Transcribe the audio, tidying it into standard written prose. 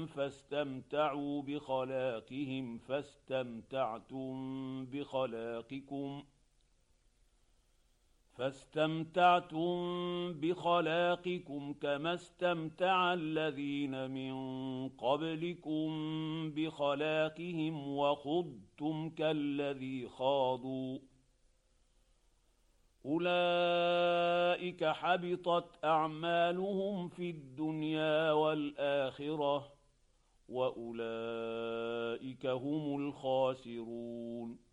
فاستمتعوا بخلاقهم فاستمتعتم بخلاقكم كما استمتع الذين من قبلكم بخلاقهم وخضتم كالذي خاضوا أولئك حبطت أعمالهم في الدنيا والآخرة وأولئك هم الخاسرون.